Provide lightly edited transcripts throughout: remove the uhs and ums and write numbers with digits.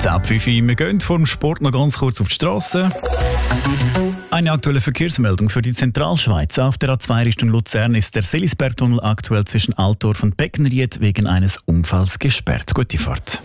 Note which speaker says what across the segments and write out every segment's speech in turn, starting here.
Speaker 1: Ab 5 Uhr. Wir gehen vor dem Sport noch ganz kurz auf die Straße. Eine aktuelle Verkehrsmeldung für die Zentralschweiz. Auf der A2 Richtung Luzern ist der Selisbergtunnel aktuell zwischen Altdorf und Beckenried wegen eines Unfalls gesperrt. Gute Fahrt.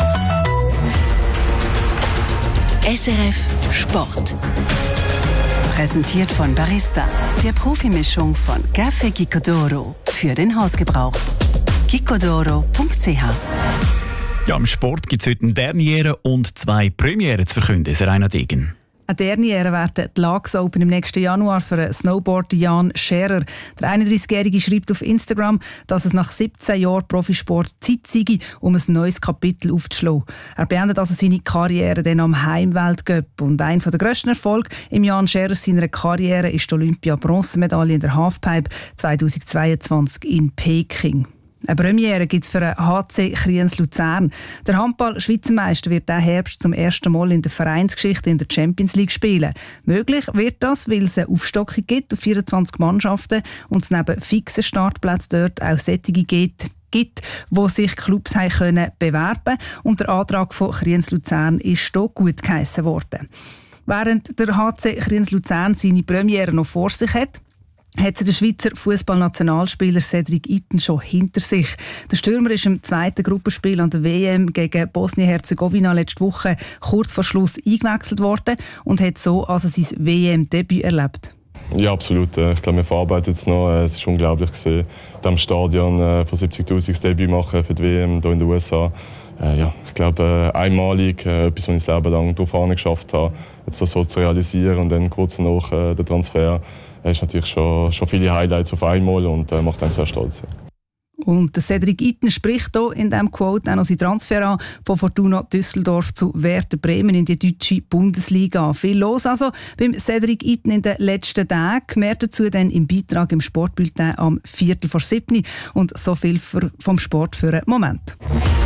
Speaker 2: SRF Sport. Präsentiert von Barista, der Profimischung von Café Gicodoro für den Hausgebrauch. gicodoro.ch.
Speaker 1: Ja, im Sport gibt es heute eine Derniere und 2 Premiere zu verkünden. Serena Degen.
Speaker 3: Eine Derniere werden die Laax Open im nächsten Januar für den Snowboarder Jan Scherer. Der 31-Jährige schreibt auf Instagram, dass es nach 17 Jahren Profisport Zeit sei, um ein neues Kapitel aufzuschlagen. Er beendet also seine Karriere dann am Heimweltcup. Und einer der grössten Erfolge im Jan Scherer seiner Karriere ist die Olympia-Bronzemedaille in der Halfpipe 2022 in Peking. Eine Premiere gibt es für den HC Kriens Luzern. Der Handball-Schweizermeister wird diesen Herbst zum ersten Mal in der Vereinsgeschichte in der Champions League spielen. Möglich wird das, weil es eine Aufstockung gibt auf 24 Mannschaften und es neben fixen Startplätzen dort auch solche gibt, wo sich Clubs haben können bewerben. Und der Antrag von Kriens Luzern ist hier gut geheissen worden. Während der HC Kriens Luzern seine Premiere noch vor sich hat der Schweizer Fußballnationalspieler Cedric Itten schon hinter sich. Der Stürmer ist im zweiten Gruppenspiel an der WM gegen Bosnien-Herzegowina letzte Woche kurz vor Schluss eingewechselt worden und hat so also sein WM-Debüt erlebt.
Speaker 4: Ja, absolut. Ich glaube, wir verarbeiten es noch. Es ist unglaublich gesehen, in diesem Stadion von 70'000 das Debüt machen für die WM hier in den USA. Ich glaube, einmalig, etwas, was ich das Leben lang darauf geschafft habe, jetzt das so zu realisieren und dann kurz nach der Transfer. Es ist natürlich schon viele Highlights auf einmal und macht einen sehr stolz.
Speaker 3: Und Cedric Itten spricht hier in diesem Quote auch noch seinen Transfer an von Fortuna Düsseldorf zu Werder Bremen in die deutsche Bundesliga. Viel los also beim Cedric Itten in den letzten Tagen. Mehr dazu dann im Beitrag im Sportbulletin am 7:15. Und so viel vom Sport für einen Moment.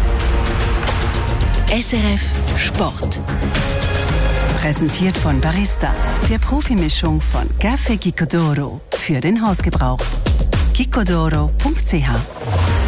Speaker 2: SRF Sport. Präsentiert von Barista, der Profimischung von Café Gicodoro für den Hausgebrauch. gicodoro.ch